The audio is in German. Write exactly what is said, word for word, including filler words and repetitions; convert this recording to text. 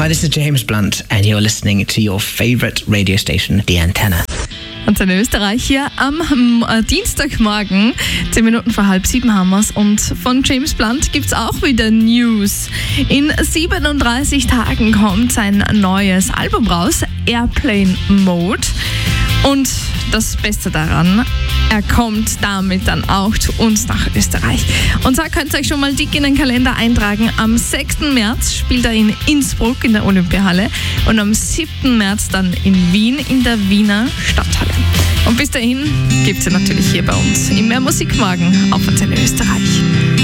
Hi, this is James Blunt and you're listening to your favorite radio station, The Antenna. Antenne Österreich hier am äh, Dienstagmorgen, zehn Minuten vor halb sieben haben wir's. Und von James Blunt gibt's auch wieder News. In siebenunddreißig Tagen kommt sein neues Album raus, Airplane Mode. Und das Beste daran, er kommt damit dann auch zu uns nach Österreich. Und da könnt ihr euch schon mal dick in den Kalender eintragen. Am sechsten März spielt er in Innsbruck in der Olympiahalle und am siebten März dann in Wien in der Wiener Stadthalle. Und bis dahin gibt's ja natürlich hier bei uns im Mehr Musikmorgen auf Antenne Österreich.